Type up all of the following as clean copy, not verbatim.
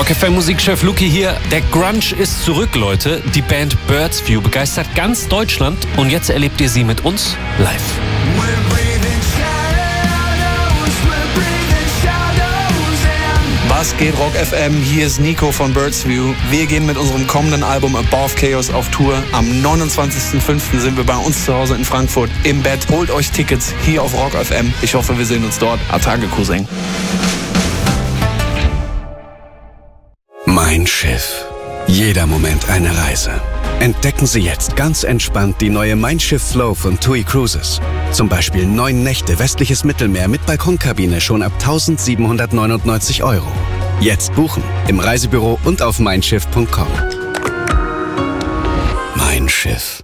Rock FM Musikchef Luki hier. Der Grunge ist zurück, Leute. Die Band Birds View begeistert ganz Deutschland und jetzt erlebt ihr sie mit uns live. Was geht, Rock FM? Hier ist Nico von Birds View. Wir gehen mit unserem kommenden Album Above Chaos auf Tour. Am 29.05. sind wir bei uns zu Hause in Frankfurt im Bett. Holt euch Tickets hier auf Rock FM. Ich hoffe, wir sehen uns dort. Atage, Cousin. Mein Schiff. Jeder Moment eine Reise. Entdecken Sie jetzt ganz entspannt die neue Mein Schiff Flow von TUI Cruises. Zum Beispiel 9 Nächte westliches Mittelmeer mit Balkonkabine schon ab 1.799 €. Jetzt buchen im Reisebüro und auf meinschiff.com. Mein Schiff.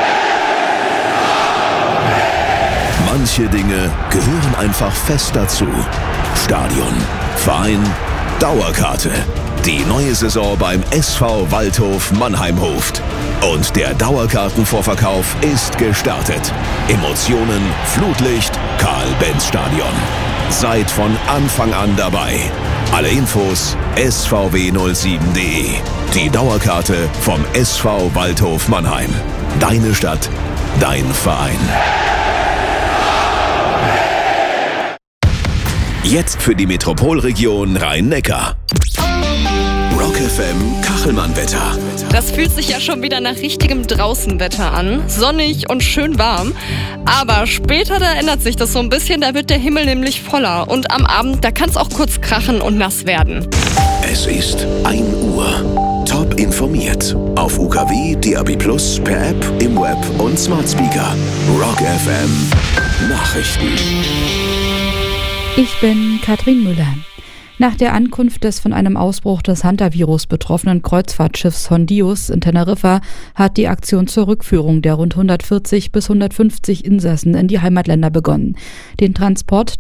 Manche Dinge gehören einfach fest dazu. Stadion, Verein, Dauerkarte. Die neue Saison beim SV Waldhof Mannheimhof. Und der Dauerkartenvorverkauf ist gestartet. Emotionen, Flutlicht, Karl-Benz-Stadion. Seid von Anfang an dabei. Alle Infos svw07.de. Die Dauerkarte vom SV Waldhof Mannheim. Deine Stadt, dein Verein. Jetzt für die Metropolregion Rhein-Neckar. Rock FM Kachelmann-Wetter. Das fühlt sich ja schon wieder nach richtigem Draußenwetter an. Sonnig und schön warm. Aber später, da ändert sich das so ein bisschen. Da wird der Himmel nämlich voller. Und am Abend, da kann es auch kurz krachen und nass werden. Es ist 1 Uhr. Top informiert. Auf UKW, DAB+, per App, im Web und Smart Speaker. Rock FM Nachrichten. Ich bin Katrin Müller. Nach der Ankunft des von einem Ausbruch des Hantavirus betroffenen Kreuzfahrtschiffs Hondius in Teneriffa hat die Aktion zur Rückführung der rund 140 bis 150 Insassen in die Heimatländer begonnen. Den Transport